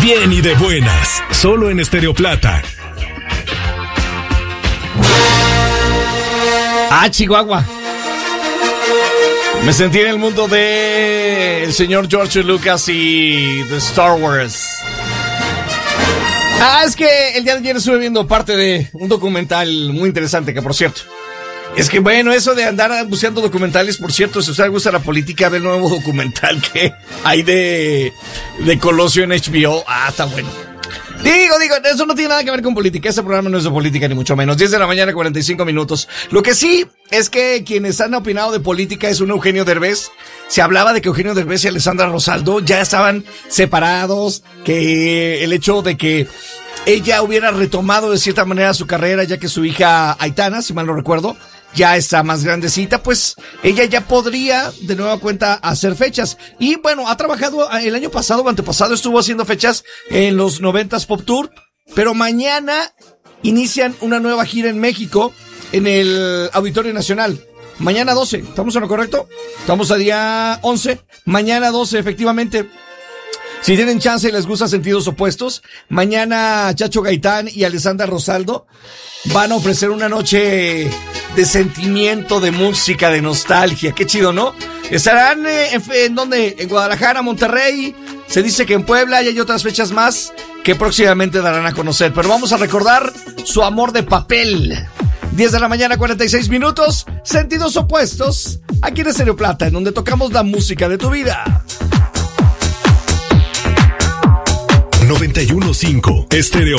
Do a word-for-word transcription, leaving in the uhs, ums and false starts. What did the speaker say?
bien y de buenas, solo en Estéreo Plata. Ah, Chihuahua. Me sentí en el mundo de el señor George Lucas y de Star Wars. Ah, es que el día de ayer estuve viendo parte de un documental muy interesante, que por cierto, es que bueno, eso de andar buscando documentales, por cierto, si a usted le gusta la política, ve el nuevo documental que hay de, de Colosio en H B O. Ah, está bueno. Digo, digo, eso no tiene nada que ver con política. Este programa no es de política, ni mucho menos. diez de la mañana, cuarenta y cinco minutos. Lo que sí es que quienes han opinado de política es un Eugenio Derbez. Se hablaba de que Eugenio Derbez y Alessandra Rosaldo ya estaban separados, que el hecho de que ella hubiera retomado de cierta manera su carrera, ya que su hija Aitana, si mal no recuerdo, ya está más grandecita, pues ella ya podría de nueva cuenta hacer fechas. Y bueno, ha trabajado el año pasado o antepasado, estuvo haciendo fechas en los noventas Pop Tour, pero mañana inician una nueva gira en México, en el Auditorio Nacional. Mañana doce, ¿estamos en lo correcto? Estamos a día once, mañana doce, efectivamente. Si tienen chance y les gusta Sentidos Opuestos, mañana Chacho Gaitán y Alessandra Rosaldo van a ofrecer una noche de sentimiento, de música, de nostalgia. Qué chido, ¿no? Estarán eh, en, en ¿dónde? En Guadalajara, Monterrey. Se dice que en Puebla y hay otras fechas más que próximamente darán a conocer. Pero vamos a recordar su amor de papel. diez de la mañana, cuarenta y seis minutos. Sentidos Opuestos, aquí en Estéreo Plata, en donde tocamos la música de tu vida. noventa y uno punto cinco Estéreo